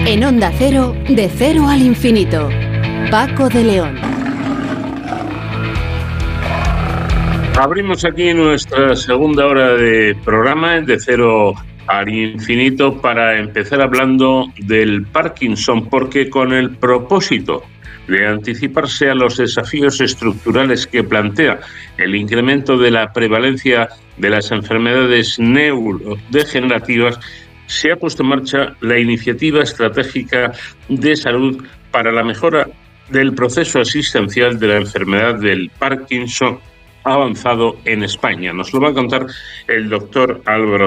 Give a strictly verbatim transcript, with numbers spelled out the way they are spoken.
En Onda Cero, de cero al infinito. Paco de León. Abrimos aquí nuestra segunda hora de programa, de cero al infinito, para empezar hablando del Parkinson, porque con el propósito de anticiparse a los desafíos estructurales que plantea el incremento de la prevalencia de las enfermedades neurodegenerativas, se ha puesto en marcha la iniciativa estratégica de salud para la mejora del proceso asistencial de la enfermedad del Parkinson avanzado en España. Nos lo va a contar el doctor Álvaro